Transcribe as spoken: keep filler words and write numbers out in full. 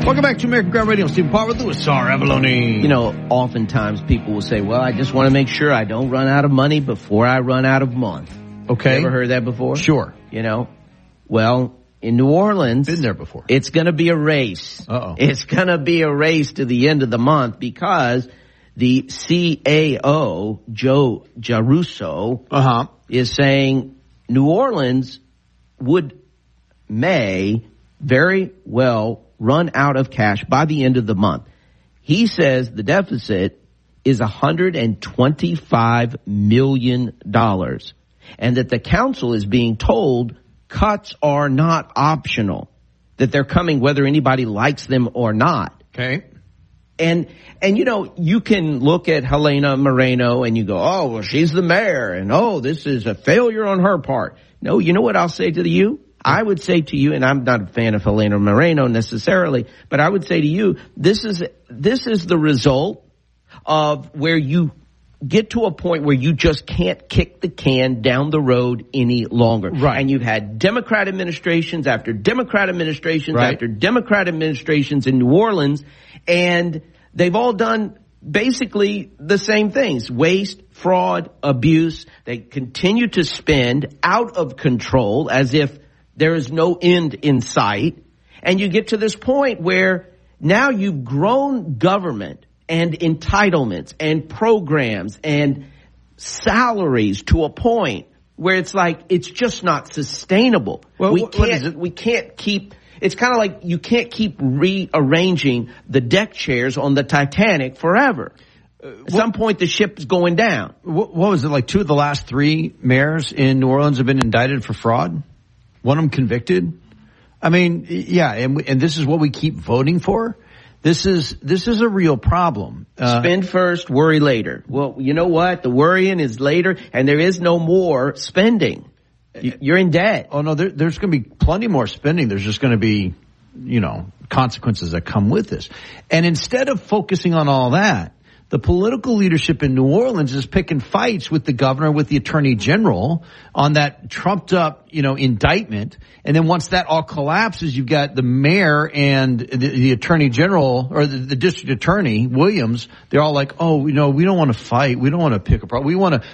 Welcome back to American Ground Radio. Stephen Parr with Louis R. Avalone. You know, oftentimes people will say, well, I just want to make sure I don't run out of money before I run out of month. Okay. You ever heard that before? Sure. You know, well, in New Orleans, been there before. It's going to be a race. Uh-oh. It's going to be a race to the end of the month because the C A O, Joe Giarrusso, uh-huh. is saying New Orleans would, may very well run out of cash by the end of the month. He says the deficit is one hundred twenty-five million dollars and that the council is being told cuts are not optional, that they're coming whether anybody likes them or not. Okay. And, and you know, you can look at Helena Moreno and you go, oh, well, she's the mayor and oh, this is a failure on her part. No, you know what I'll say to you? I would say to you, and I'm not a fan of Helena Moreno necessarily, but I would say to you, this is, this is the result of where you get to a point where you just can't kick the can down the road any longer. Right. And you've had Democrat administrations after Democrat administrations right. after Democrat administrations in New Orleans, and they've all done basically the same things. Waste, fraud, abuse. They continue to spend out of control as if there is no end in sight. And you get to this point where now you've grown government and entitlements and programs and salaries to a point where it's like it's just not sustainable. Well, we what, can't, what is it? we can't keep, it's kind of like you can't keep rearranging the deck chairs on the Titanic forever. Uh, At some point, the ship is going down. What, what was it, like two of the last three mayors in New Orleans have been indicted for fraud? One of them convicted? I mean, yeah, and, we, and this is what we keep voting for? This is this is a real problem. Uh, Spend first, worry later. Well, you know what? The worrying is later, and there is no more spending. You're in debt. Oh, no, there, there's going to be plenty more spending. There's just going to be, you know, consequences that come with this. And instead of focusing on all that, the political leadership in New Orleans is picking fights with the governor, with the attorney general on that trumped up, you know, indictment. And then once that all collapses, you've got the mayor and the, the attorney general or the, the district attorney, Williams. They're all like, oh, you know, we don't want to fight. We don't want to pick a problem. We want to